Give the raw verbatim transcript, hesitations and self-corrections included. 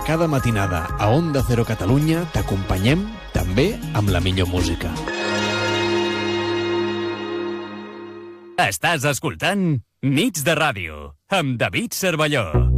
cada matinada a Onda Cero Catalunya t'acompanyem també amb la millor música. Estàs escoltant Nits de Ràdio amb David Cervelló.